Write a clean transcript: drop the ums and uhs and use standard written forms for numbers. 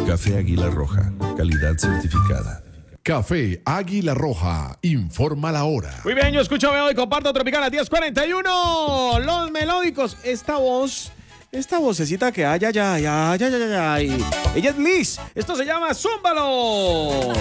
Café Águila Roja, calidad certificada. Café Águila Roja, informa la hora. Muy bien, yo escucho, veo y comparto Tropical a 10:41. Los melódicos, esta vocecita que ay. Ella es Liz. Esto se llama Zúmbalo.